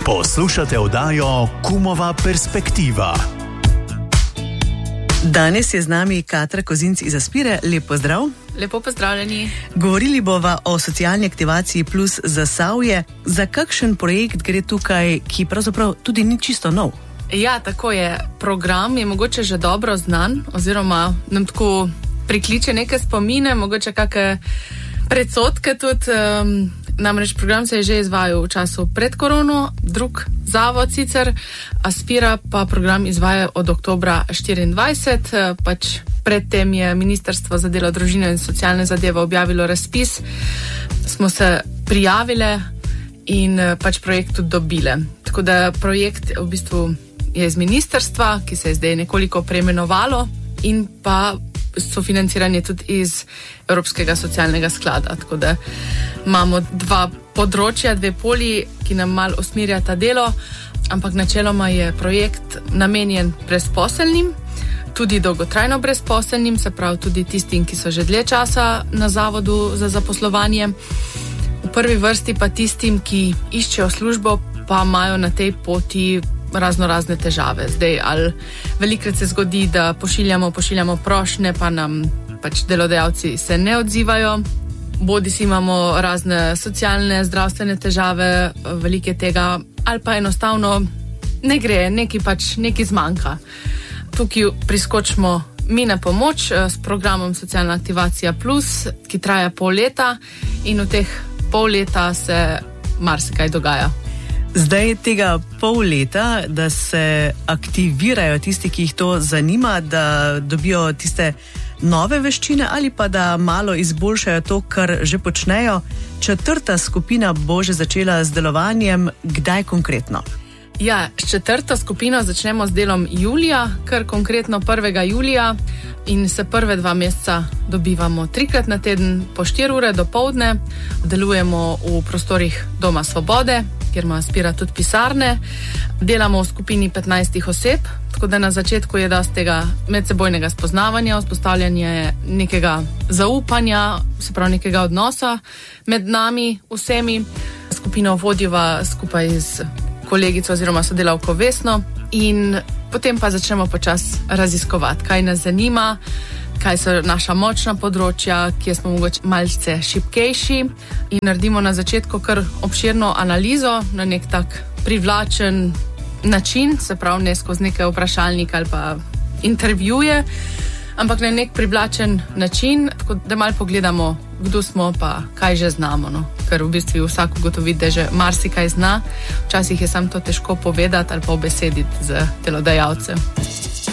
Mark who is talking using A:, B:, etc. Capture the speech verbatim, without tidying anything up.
A: Poslušate oddajo Kumova perspektiva.
B: Danes je z nami Katra Kozinc iz Aspire. Lep pozdrav.
C: Lepo pozdravljeni.
B: Govorili bova o socialni aktivaciji Plus Zasavje. Za kakšen projekt gre tukaj, ki pravzaprav tudi ni čisto nov?
C: Ja, tako je. Program je mogoče že dobro znan, oziroma nam tako prikliče neke spomine, mogoče kakšne predsodke tudi. Um, namreč program se je že izvajal v času pred korono, drug zavod sicer, Aspira pa program izvaja od oktobra štiriindvajset, pač predtem je Ministrstvo za delo, družino in socialne zadeve objavilo razpis, smo se prijavile in pač projekt tudi dobile. Tako da projekt v bistvu je iz ministrstva, ki se je zdaj nekoliko preimenovalo, in pa sofinanciranje tudi iz Evropskega socialnega sklada. Tako da imamo dva področja, dve polji, ki nam malo usmerjata delo, ampak načeloma je projekt namenjen brezposelnim, tudi dolgotrajno brezposelnim, se pravi tudi tistim, ki so že dlje časa na zavodu za zaposlovanje. V prvi vrsti pa tistim, ki iščejo službo, pa imajo na tej poti razno razne težave. Zdaj, ali velikrat se zgodi, da pošiljamo, pošiljamo prošnje, pa nam pač delodajalci se ne odzivajo. Bodi si imamo razne socialne, zdravstvene težave, velike tega, ali pa enostavno ne gre, nekaj pač, nekaj zmanjka. Tukaj priskočimo mi na pomoč s programom Socialna aktivacija Plus, ki traja pol leta, in v teh pol leta se marsikaj dogaja.
B: Zdaj tega pol leta, da se aktivirajo tisti, ki jih to zanima, da dobijo tiste nove veščine ali pa da malo izboljšajo to, kar že počnejo. Četrta skupina bo že začela z delovanjem. Kdaj konkretno?
C: Ja, s četrto skupino začnemo z delom julija, kar konkretno prvega julija, in se prve dva meseca dobivamo trikrat na teden po štiri ure dopoldne. Delujemo v prostorih Doma Svobode, kjer ima Aspira tudi pisarne. Delamo v skupini petnajstih oseb, tako da na začetku je dosti tega medsebojnega spoznavanja, vzpostavljanje nekega zaupanja, se pravi nekega odnosa med nami vsemi. Skupino vodiva skupaj z kolegico oziroma sodelavko Vesno, in potem pa začnemo počasi raziskovati, kaj nas zanima, kaj so naša močna področja, kje smo mogoče malce šibkejši, in naredimo na začetku kar obširno analizo na nek tak privlačen način, se pravi ne skozi neke vprašalnike ali pa intervjuje, ampak na nek privlačen način, tako da malo pogledamo, kdo smo pa kaj že znamo, no? Ker v bistvu vsak ugotovi, da že marsikaj zna, včasih je samo to težko povedati ali pa obesediti z delodajalcem.